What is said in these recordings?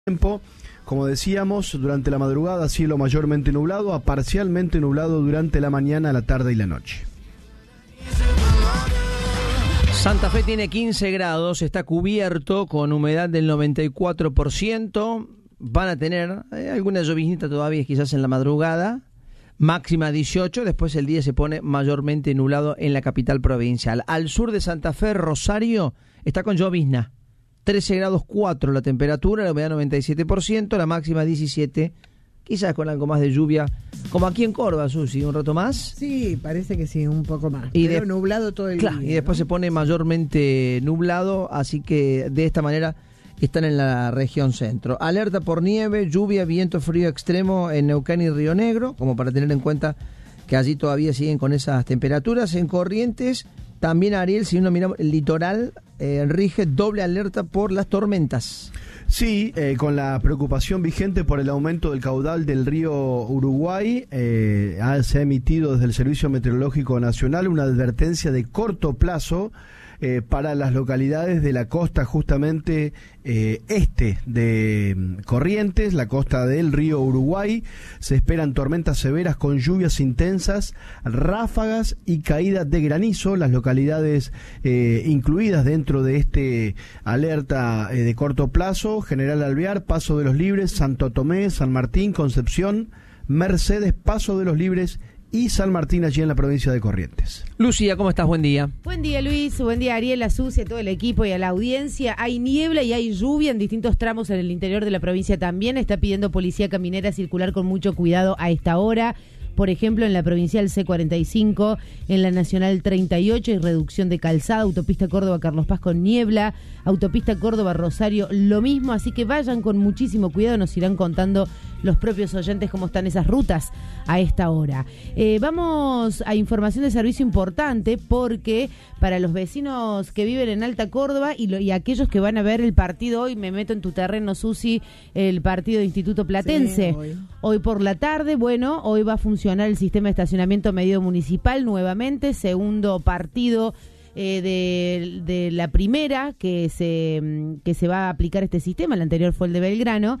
Tiempo, como decíamos, durante la madrugada cielo mayormente nublado a parcialmente nublado durante la mañana, la tarde y la noche. Santa Fe tiene 15 grados, está cubierto con humedad del 94%. Van a tener alguna lloviznita todavía quizás en la madrugada, máxima 18, después el día se pone mayormente nublado en la capital provincial. Al sur de Santa Fe, Rosario, está con llovizna. 13 grados 4 la temperatura, la humedad 97%, la máxima 17, quizás con algo más de lluvia, como aquí en Córdoba, Susi, un rato más. Sí, parece que sí, un poco más, y pero nublado todo el día. Y después se pone mayormente nublado, así que de esta manera están en la región centro. Alerta por nieve, lluvia, viento frío extremo en Neuquén y Río Negro, como para tener en cuenta que allí todavía siguen con esas temperaturas. En Corrientes, también Ariel, si uno mira el litoral, rige doble alerta por las tormentas. Sí, con la preocupación vigente por el aumento del caudal del río Uruguay, se ha emitido desde el Servicio Meteorológico Nacional una advertencia de corto plazo para las localidades de la costa justamente este de Corrientes, la costa del río Uruguay. Se esperan tormentas severas con lluvias intensas, ráfagas y caídas de granizo. Las localidades incluidas dentro de este alerta de corto plazo: General Alvear, Paso de los Libres, Santo Tomé, San Martín, Concepción, Mercedes, Paso de los Libres y San Martín, allí en la provincia de Corrientes. Lucía, ¿cómo estás? Buen día. Buen día, Luis. Buen día, Ariel, a Susi, a todo el equipo y a la audiencia. Hay niebla y hay lluvia en distintos tramos en el interior de la provincia también. Está pidiendo Policía Caminera circular con mucho cuidado a esta hora. Por ejemplo, en la provincial C45, en la nacional 38 hay reducción de calzada, autopista Córdoba-Carlos Paz con niebla, autopista Córdoba-Rosario lo mismo, así que vayan con muchísimo cuidado, nos irán contando los propios oyentes cómo están esas rutas a esta hora. Vamos a información de servicio importante, porque para los vecinos que viven en Alta Córdoba y aquellos que van a ver el partido hoy, me meto en tu terreno, Susi, el partido de Instituto Platense. Sí, hoy por la tarde, bueno, hoy va a funcionar el sistema de estacionamiento medido municipal nuevamente, segundo partido de la primera que se va a aplicar este sistema. El anterior fue el de Belgrano,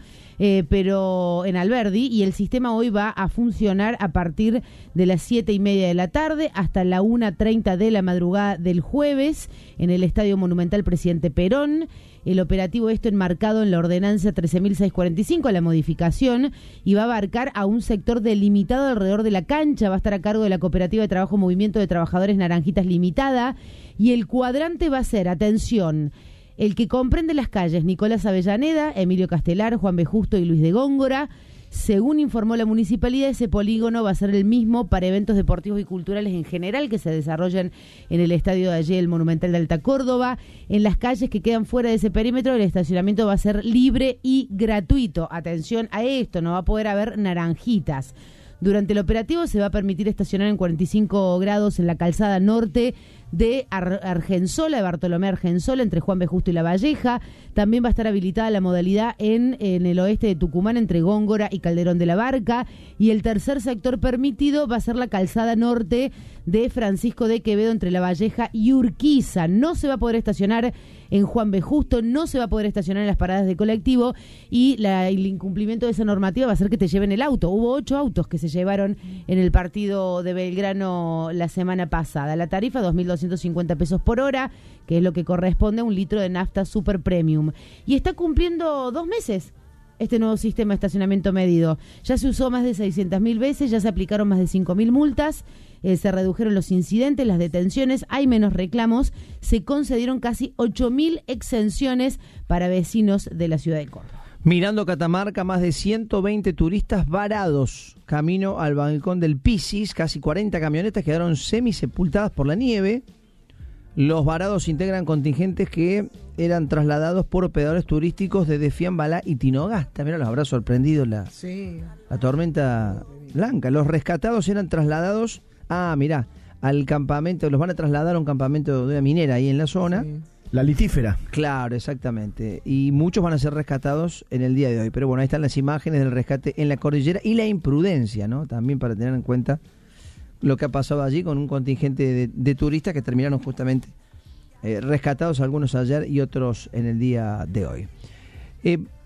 pero en Alberdi, y el sistema hoy va a funcionar a partir de las 7:30 de la tarde hasta la 1:30 de la madrugada del jueves en el Estadio Monumental Presidente Perón. El operativo esto enmarcado en la ordenanza 13.645, la modificación, y va a abarcar a un sector delimitado alrededor de la cancha. Va a estar a cargo de la Cooperativa de Trabajo Movimiento de Trabajadores Naranjitas Limitada, y el cuadrante va a ser, atención, el que comprende las calles Nicolás Avellaneda, Emilio Castelar, Juan B. Justo y Luis de Góngora. Según informó la municipalidad, ese polígono va a ser el mismo para eventos deportivos y culturales en general que se desarrollan en el estadio de allí, el Monumental de Alta Córdoba. En las calles que quedan fuera de ese perímetro, el estacionamiento va a ser libre y gratuito. Atención a esto, no va a poder haber naranjitas. Durante el operativo se va a permitir estacionar en 45 grados en la calzada norte de Argensola, de Bartolomé Argensola, entre Juan B. Justo y La Valleja. También va a estar habilitada la modalidad en el oeste de Tucumán, entre Góngora y Calderón de la Barca. Y el tercer sector permitido va a ser la calzada norte de Francisco de Quevedo, entre La Valleja y Urquiza. No se va a poder estacionar en Juan B. Justo, no se va a poder estacionar en las paradas de colectivo, y el incumplimiento de esa normativa va a ser que te lleven el auto. Hubo 8 autos que se llevaron en el partido de Belgrano la semana pasada. La tarifa, 2.250 pesos por hora, que es lo que corresponde a un litro de nafta super premium. Y está cumpliendo 2 meses este nuevo sistema de estacionamiento medido. Ya se usó más de 600.000 veces, ya se aplicaron más de 5.000 multas, se redujeron los incidentes, las detenciones, hay menos reclamos, se concedieron casi 8.000 exenciones para vecinos de la ciudad de Córdoba. Mirando Catamarca, más de 120 turistas varados camino al balcón del Pisis, casi 40 camionetas quedaron semisepultadas por la nieve. Los varados integran contingentes que eran trasladados por operadores turísticos de Fiambalá y Tinogasta. Mira, los habrá sorprendido la tormenta blanca. Los rescatados eran trasladados, al campamento, los van a trasladar a un campamento de una minera ahí en la zona. Sí. La litífera. Claro, exactamente. Y muchos van a ser rescatados en el día de hoy. Pero bueno, ahí están las imágenes del rescate en la cordillera y la imprudencia, ¿no? También para tener en cuenta lo que ha pasado allí con un contingente de turistas que terminaron justamente rescatados, algunos ayer y otros en el día de hoy.